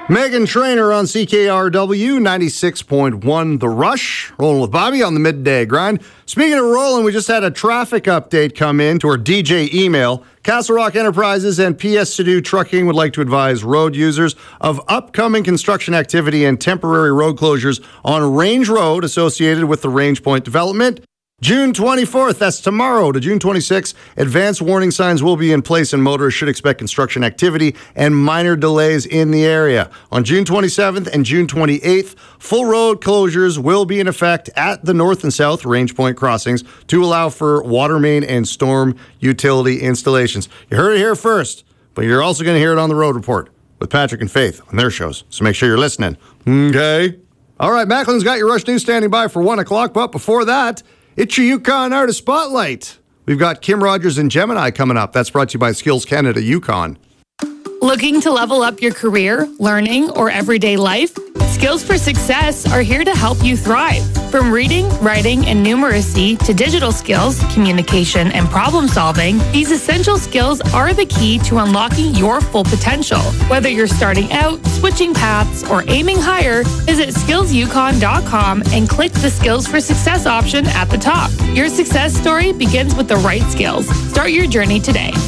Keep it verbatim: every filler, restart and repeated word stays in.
Megan Trainor on C K R W ninety-six point one The Rush. Rolling with Bobby on the midday grind. Speaking of rolling, we just had a traffic update come in to our D J email. Castle Rock Enterprises and P S Sidhu Trucking would like to advise road users of upcoming construction activity and temporary road closures on Range Road associated with the Range Point development. June twenty-fourth, that's tomorrow, to June twenty-sixth, advanced warning signs will be in place and motorists should expect construction activity and minor delays in the area. On June twenty-seventh and June twenty-eighth, full road closures will be in effect at the north and south Range Point crossings to allow for water main and storm utility installations. You heard it here first, but you're also going to hear it on the Road Report with Patrick and Faith on their shows, so make sure you're listening. Okay? All right, Macklin's got your Rush News standing by for one o'clock, but before that, it's your Yukon Artist Spotlight. We've got Kim Rogers and Gemini coming up. That's brought to you by Skills Canada Yukon. Looking to level up your career, learning, or everyday life? Skills for Success are here to help you thrive. From reading, writing, and numeracy to digital skills, communication, and problem solving, these essential skills are the key to unlocking your full potential. Whether you're starting out, switching paths, or aiming higher, visit skills yukon dot com and click the Skills for Success option at the top. Your success story begins with the right skills. Start your journey today.